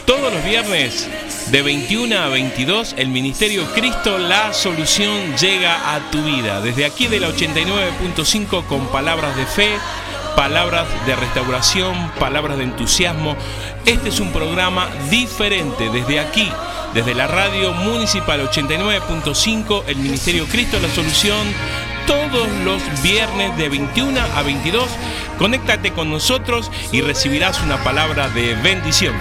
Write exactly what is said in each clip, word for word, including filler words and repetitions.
Todos los viernes de veintiuna a veintidós, el Ministerio Cristo, la solución llega a tu vida. Desde aquí de la ochenta y nueve punto cinco con palabras de fe, palabras de restauración, palabras de entusiasmo. Este es un programa diferente desde aquí, desde la radio municipal ochenta y nueve punto cinco, el Ministerio Cristo, la solución. Todos los viernes de veintiuna a veintidós, conéctate con nosotros y recibirás una palabra de bendición.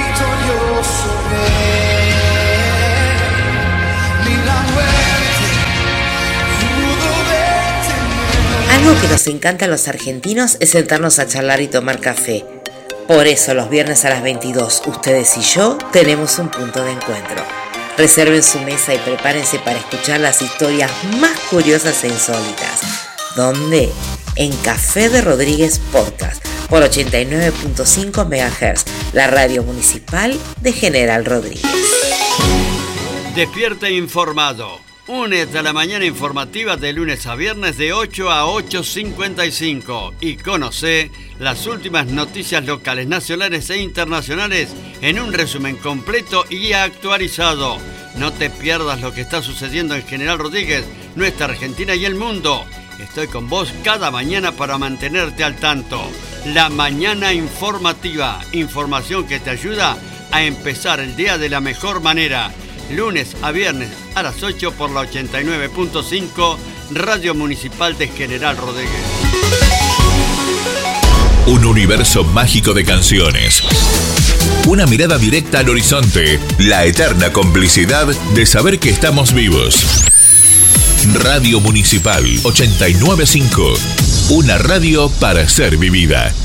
Algo que nos encanta a los argentinos es sentarnos a charlar y tomar café. Por eso los viernes a las veintidós, ustedes y yo tenemos un punto de encuentro. Reserven su mesa y prepárense para escuchar las historias más curiosas e insólitas. ¿Dónde? En Café de Rodríguez Podcast, por ochenta y nueve punto cinco megahertz, la radio municipal de General Rodríguez. Despierta informado. Únete a la mañana informativa de lunes a viernes de ocho a ocho cincuenta y cinco y conoce las últimas noticias locales, nacionales e internacionales en un resumen completo y actualizado. No te pierdas lo que está sucediendo en General Rodríguez, nuestra Argentina y el mundo. Estoy con vos cada mañana para mantenerte al tanto. La mañana informativa, información que te ayuda a empezar el día de la mejor manera. Lunes a viernes a las ocho por la ochenta y nueve punto cinco, Radio Municipal de General Rodríguez. Un universo mágico de canciones. Una mirada directa al horizonte. La eterna complicidad de saber que estamos vivos. Radio Municipal ochenta y nueve punto cinco. Una radio para ser vivida.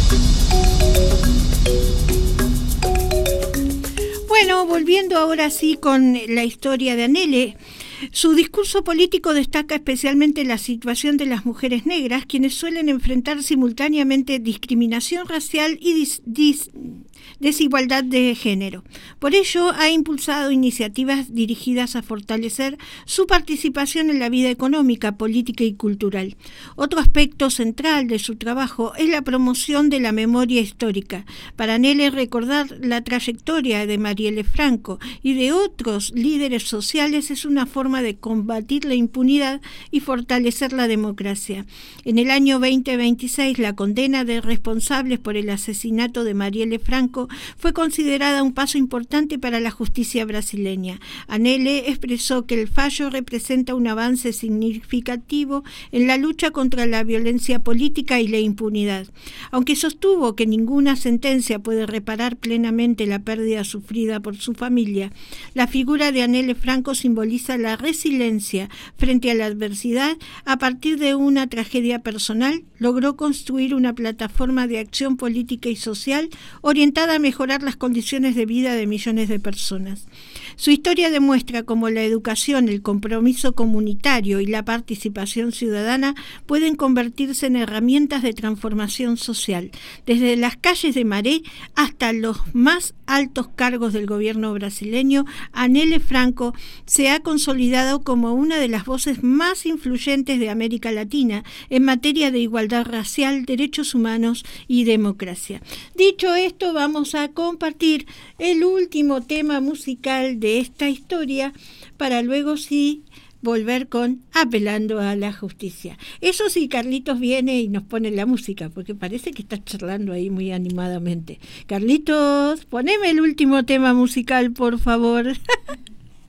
Bueno, volviendo ahora sí con la historia de Anhele. Su discurso político destaca especialmente la situación de las mujeres negras, quienes suelen enfrentar simultáneamente discriminación racial y dis, dis, desigualdad de género. Por ello, ha impulsado iniciativas dirigidas a fortalecer su participación en la vida económica, política y cultural. Otro aspecto central de su trabajo es la promoción de la memoria histórica. Para Anhele, recordar la trayectoria de Marielle Franco y de otros líderes sociales es una forma de combatir la impunidad y fortalecer la democracia. En el año veinte veintiséis, la condena de responsables por el asesinato de Marielle Franco fue considerada un paso importante para la justicia brasileña. Anhele expresó que el fallo representa un avance significativo en la lucha contra la violencia política y la impunidad. Aunque sostuvo que ninguna sentencia puede reparar plenamente la pérdida sufrida por su familia, la figura de Anhele Franco simboliza la resiliencia frente a la adversidad. A partir de una tragedia personal, logró construir una plataforma de acción política y social orientada a mejorar las condiciones de vida de millones de personas. Su historia demuestra cómo la educación, el compromiso comunitario y la participación ciudadana pueden convertirse en herramientas de transformación social. Desde las calles de Maré hasta los más altos cargos del gobierno brasileño, Anhele Franco se ha consolidado como una de las voces más influyentes de América Latina en materia de igualdad racial, derechos humanos y democracia. Dicho esto, vamos a compartir el último tema musical de esta historia para luego sí volver con Apelando a la Justicia. Eso sí, Carlitos viene y nos pone la música, porque parece que está charlando ahí muy animadamente. Carlitos, poneme el último tema musical, por favor.